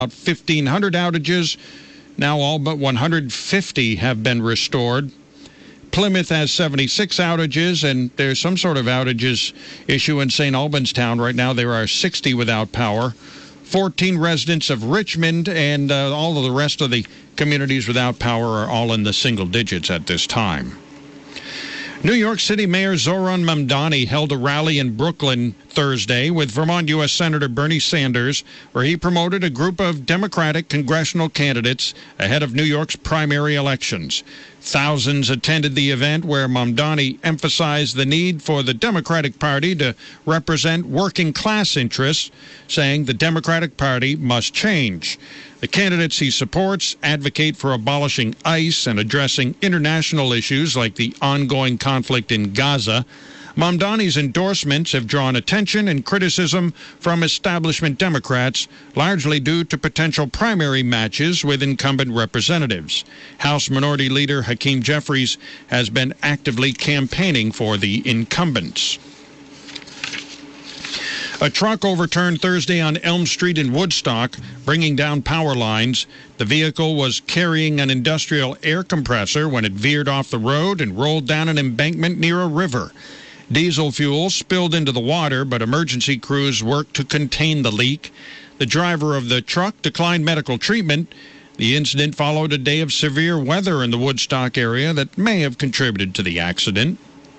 about 1,500 outages. Now all but 150 have been restored. Plymouth has 76 outages, and there's some sort of outages issue in St. Albans Town. Right now there are 60 without power. 14 residents of Richmond and all of the rest of the communities without power are all in the single digits at this time. New York City Mayor Zohran Mamdani held a rally in Brooklyn Thursday with Vermont U.S. Senator Bernie Sanders, where he promoted a group of Democratic congressional candidates ahead of New York's primary elections. Thousands attended the event, where Mamdani emphasized the need for the Democratic Party to represent working-class interests, saying the Democratic Party must change. The candidates he supports advocate for abolishing ICE and addressing international issues like the ongoing conflict in Gaza. Mamdani's endorsements have drawn attention and criticism from establishment Democrats, largely due to potential primary matches with incumbent representatives. House Minority Leader Hakeem Jeffries has been actively campaigning for the incumbents. A truck overturned Thursday on Elm Street in Woodstock, bringing down power lines. The vehicle was carrying an industrial air compressor when it veered off the road and rolled down an embankment near a river. Diesel fuel spilled into the water, but emergency crews worked to contain the leak. The driver of the truck declined medical treatment. The incident followed a day of severe weather in the Woodstock area that may have contributed to the accident.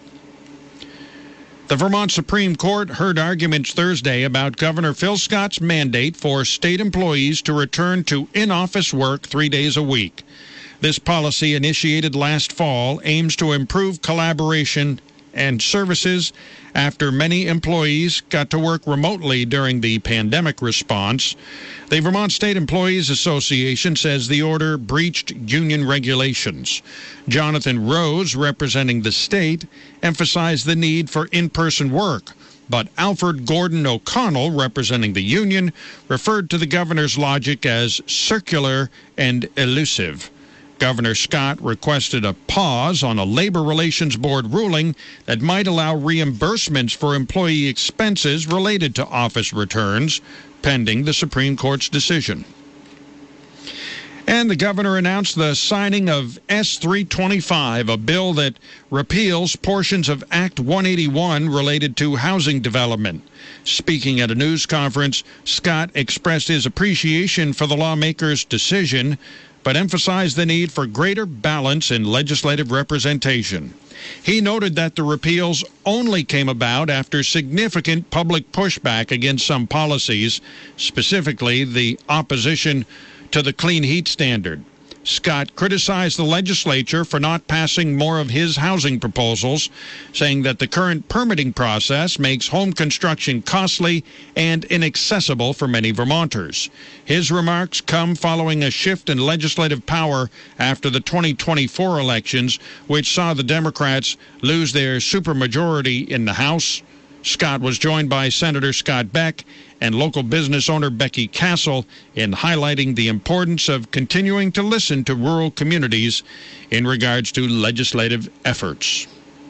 The Vermont Supreme Court heard arguments Thursday about Governor Phil Scott's mandate for state employees to return to in-office work 3 days a week. This policy, initiated last fall, aims to improve collaboration and services after many employees got to work remotely during the pandemic response. The Vermont State Employees Association says the order breached union regulations. Jonathan Rose, representing the state, emphasized the need for in-person work, but Alfred Gordon O'Connell, representing the union, referred to the governor's logic as circular and elusive. Governor Scott requested a pause on a Labor Relations Board ruling that might allow reimbursements for employee expenses related to office returns, pending the Supreme Court's decision. And the governor announced the signing of S-325, a bill that repeals portions of Act 181 related to housing development. Speaking at a news conference, Scott expressed his appreciation for the lawmakers' decision, but emphasized the need for greater balance in legislative representation. He noted that the repeals only came about after significant public pushback against some policies, specifically the opposition to the clean heat standard. Scott criticized the legislature for not passing more of his housing proposals, saying that the current permitting process makes home construction costly and inaccessible for many Vermonters. His remarks come following a shift in legislative power after the 2024 elections, which saw the Democrats lose their supermajority in the House. Scott was joined by Senator Scott Beck and local business owner Becky Castle in highlighting the importance of continuing to listen to rural communities in regards to legislative efforts.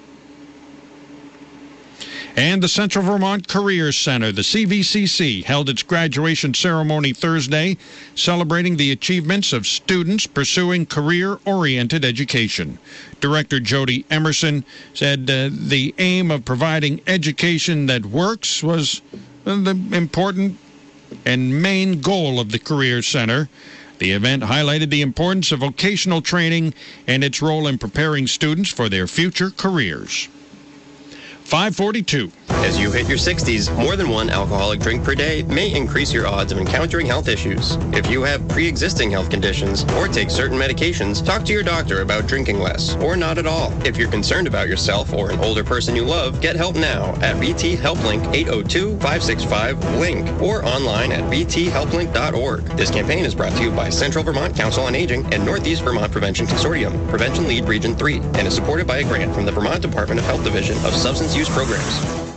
And the Central Vermont Career Center, the CVCC, held its graduation ceremony Thursday, celebrating the achievements of students pursuing career-oriented education. Director Jody Emerson said the aim of providing education that works was the important and main goal of the Career Center. The event highlighted the importance of vocational training and its role in preparing students for their future careers. 542. As you hit your 60s, more than one alcoholic drink per day may increase your odds of encountering health issues. If you have pre-existing health conditions or take certain medications, talk to your doctor about drinking less or not at all. If you're concerned about yourself or an older person you love, get help now at VT HelpLink 802-565-LINK or online at vthelplink.org. This campaign is brought to you by Central Vermont Council on Aging and Northeast Vermont Prevention Consortium, Prevention Lead Region 3, and is supported by a grant from the Vermont Department of Health Division of Substance Use Programs.